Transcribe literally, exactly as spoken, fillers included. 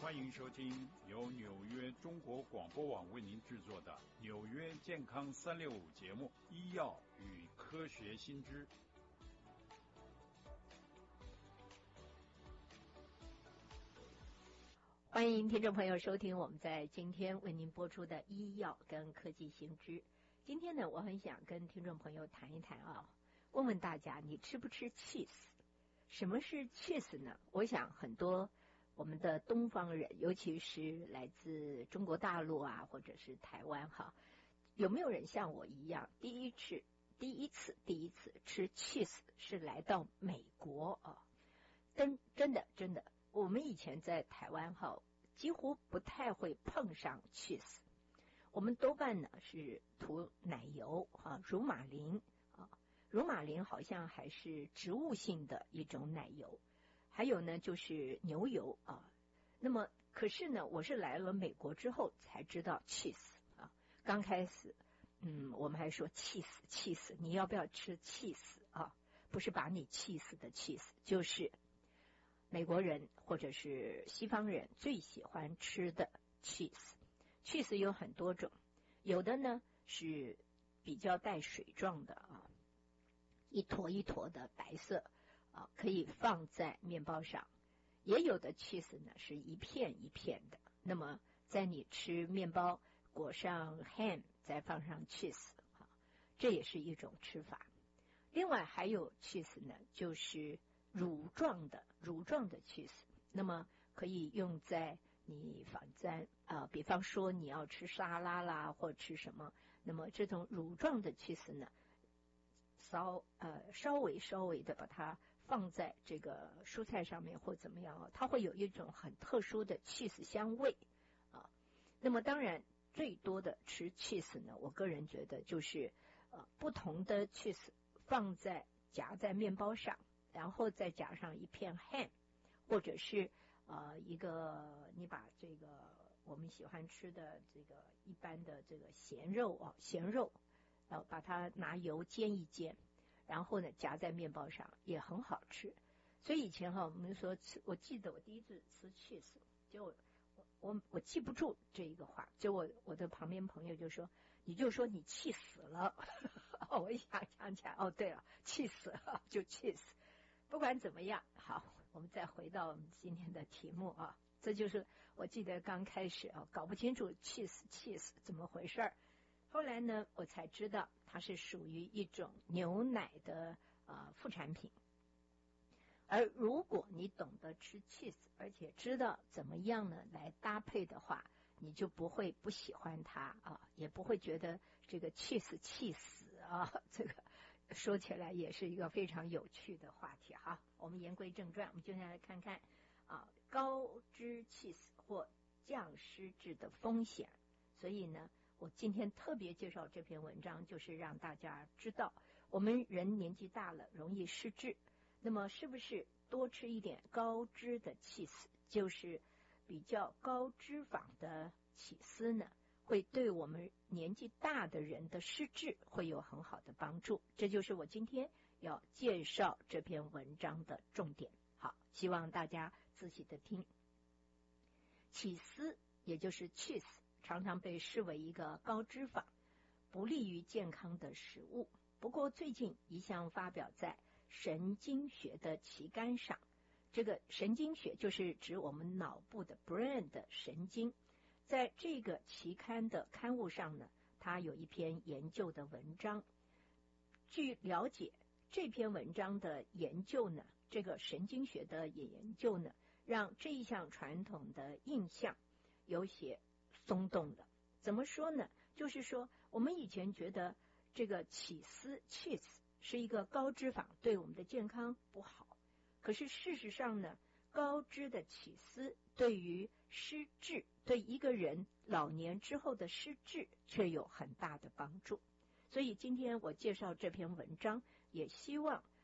欢迎收听由纽约中国广播网为您制作的纽约健康三六五节目《医药与科学新知》。 欢迎听众朋友收听我们在今天为您播出的医药跟科技新知。今天呢，我很想跟听众朋友谈一谈啊，问问大家，你吃不吃 cheese？ 什么是 cheese 呢？我想很多我们的东方人，尤其是来自中国大陆啊，或者是台湾哈，有没有人像我一样，第一次、第一次、第一次吃 cheese 是来到美国啊？真真的真的。我们以前在台湾哈，几乎不太会碰上 cheese， 我们多半呢是涂奶油哈，乳马林啊，乳马林好像还是植物性的一种奶油，还有呢就是牛油啊。那么可是呢，我是来了美国之后才知道 cheese 啊。刚开始，嗯，我们还说气死气死，你要不要吃气死啊？不是把你气死的气死，就是美国人或者是西方人最喜欢吃的 cheese。cheese 有很多种，有的呢是比较带水状的啊，一坨一坨的白色啊，可以放在面包上。也有的 cheese 呢是一片一片的，那么在你吃面包裹上 ham 再放上 cheese 啊，这也是一种吃法。另外还有 cheese 呢，就是乳状的乳状的 cheese， 那么可以用在你反正啊，比方说你要吃沙拉啦，或吃什么，那么这种乳状的 cheese 呢，稍呃稍微稍微的把它放在这个蔬菜上面或怎么样啊，它会有一种很特殊的 cheese 香味啊。那么当然最多的吃 cheese 呢，我个人觉得就是呃不同的 cheese 放在夹在面包上，然后再加上一片 ham， 或者是呃一个你把这个我们喜欢吃的这个一般的这个咸肉啊咸肉，然后把它拿油煎一煎，然后呢夹在面包上也很好吃。所以以前哈我们说吃，我记得我第一次吃 cheese， 就我我我记不住这一个话，就我我的旁边朋友就说，你就说你气死了。我一想想起来，哦对了，气死了就 cheese。不管怎么样，好，我们再回到我们今天的题目啊，这就是我记得刚开始啊，搞不清楚 cheese cheese 怎么回事儿，后来呢，我才知道它是属于一种牛奶的呃副产品。而如果你懂得吃 cheese， 而且知道怎么样呢来搭配的话，你就不会不喜欢它啊，也不会觉得这个 cheese 气死啊。这个说起来也是一个非常有趣的话题哈。我们言归正传，我们就来看看啊高脂 cheese 或降失智的风险。所以呢，我今天特别介绍这篇文章，就是让大家知道，我们人年纪大了容易失智，那么是不是多吃一点高脂的起司，就是比较高脂肪的起司呢，会对我们年纪大的人的失智会有很好的帮助。这就是我今天要介绍这篇文章的重点。好，希望大家仔细的听。起司也就是 cheese， 常常被视为一个高脂肪、不利于健康的食物。不过最近一项发表在神经学的期刊上，这个神经学就是指我们脑部的 brain 的神经，在这个期刊的刊物上呢，它有一篇研究的文章。据了解，这篇文章的研究呢，这个神经学的研究呢，让这一项传统的印象有些松动了。怎么说呢？就是说我们以前觉得这个起司 cheese 是一个高脂肪，对我们的健康不好。可是事实上呢，高脂的起司对于失智，对一个人老年之后的失智却有很大的帮助。所以今天我介绍这篇文章，也希望